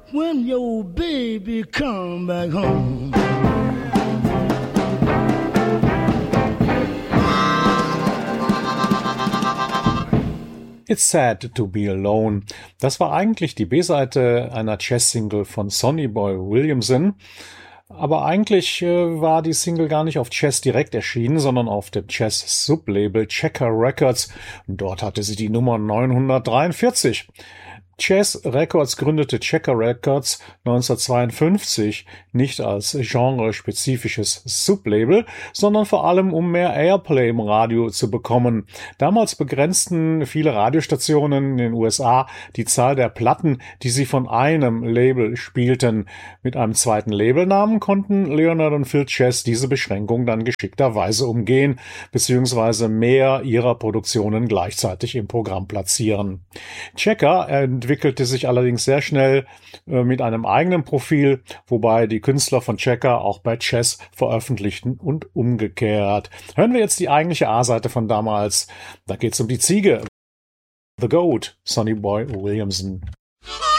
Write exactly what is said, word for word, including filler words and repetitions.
when your baby come back home. It's Sad to Be Alone. Das war eigentlich die B-Seite einer Chess-Single von Sonny Boy Williamson. Aber eigentlich äh, war die Single gar nicht auf Chess direkt erschienen, sondern auf dem Chess-Sublabel Checker Records. Und dort hatte sie die Nummer neunhundertdreiundvierzig. Chess Records gründete Checker Records neunzehnhundertzweiundfünfzig nicht als genrespezifisches Sublabel, sondern vor allem um mehr Airplay im Radio zu bekommen. Damals begrenzten viele Radiostationen in den U S A die Zahl der Platten, die sie von einem Label spielten. Mit einem zweiten Labelnamen konnten Leonard und Phil Chess diese Beschränkung dann geschickterweise umgehen, beziehungsweise mehr ihrer Produktionen gleichzeitig im Programm platzieren. Checker entwickelte sich allerdings sehr schnell äh, mit einem eigenen Profil, wobei die Künstler von Checker auch bei Chess veröffentlichten und umgekehrt. Hören wir jetzt die eigentliche A-Seite von damals. Da geht's um die Ziege. The Goat, Sonny Boy Williamson.